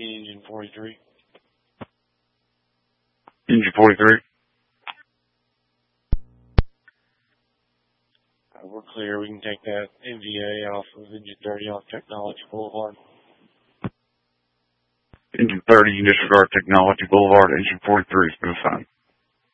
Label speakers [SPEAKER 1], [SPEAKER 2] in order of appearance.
[SPEAKER 1] Engine 43.
[SPEAKER 2] Engine 43.
[SPEAKER 1] We're clear. We can take that NGA off of Engine 30 off Technology Boulevard.
[SPEAKER 2] Engine 30, you disregard Technology Boulevard. Engine 43 is been assigned.